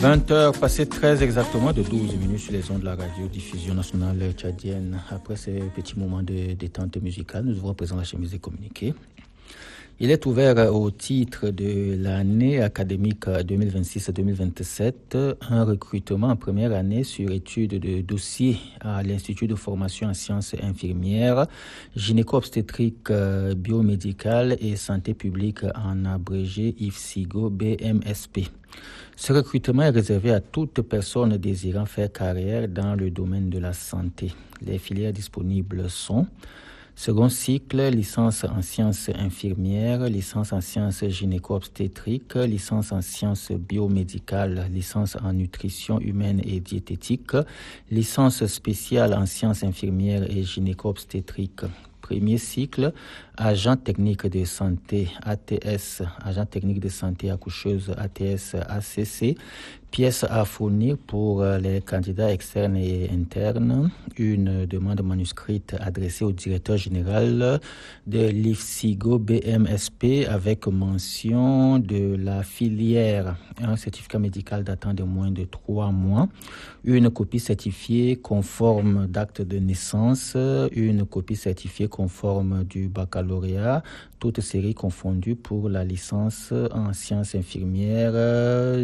20h passées très exactement de 12 minutes sur les ondes de la radio-diffusion nationale tchadienne. Après ces petits moments de détente musicale, nous ouvrons à présent la chemise des communiqués. Il est ouvert au titre de l'année académique 2026-2027 un recrutement en première année sur étude de dossier à l'Institut de formation en sciences infirmières, gynéco-obstétrique biomédicale et santé publique en abrégé IFSIGO BMSP. Ce recrutement est réservé à toute personne désirant faire carrière dans le domaine de la santé. Les filières disponibles sont second cycle, licence en sciences infirmières, licence en sciences gynéco-obstétriques, licence en sciences biomédicales, licence en nutrition humaine et diététique, licence spéciale en sciences infirmières et gynéco-obstétriques. Premier cycle, agent technique de santé ATS, agent technique de santé accoucheuse ATS ACC, pièces à fournir pour les candidats externes et internes, une demande manuscrite adressée au directeur général de l'IFSIGO BMSP avec mention de la filière, un certificat médical datant de moins de 3 mois, une copie certifiée conforme d'acte de naissance, une copie certifiée conforme du baccalauréat, toutes séries confondues pour la licence en sciences infirmières,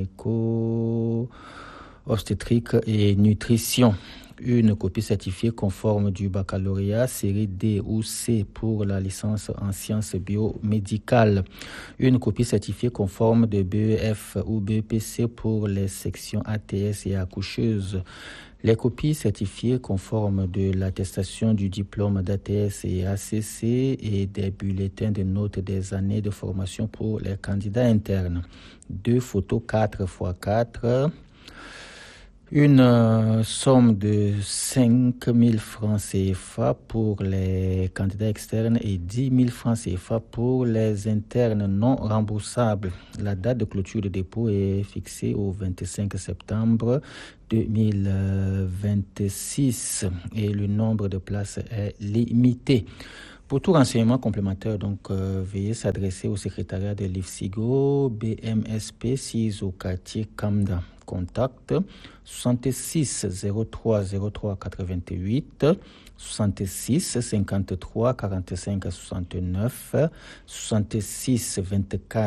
gynéco-obstétrique et nutrition. Une copie certifiée conforme du baccalauréat, série D ou C pour la licence en sciences biomédicales. Une copie certifiée conforme de BEF ou BEPC pour les sections ATS et accoucheuses. Les copies certifiées conformes de l'attestation du diplôme d'ATS et ACC et des bulletins de notes des années de formation pour les candidats internes. 2 photos 4x4. Une somme de 5 000 francs CFA pour les candidats externes et 10 000 francs CFA pour les internes non remboursables. La date de clôture de dépôt est fixée au 25 septembre 2026 et le nombre de places est limité. Pour tout renseignement complémentaire, veuillez s'adresser au secrétariat de l'IFSIGO BMSP 6 au quartier Kamda. Contact 66 03 03 88, 66 53 45 69, 66 24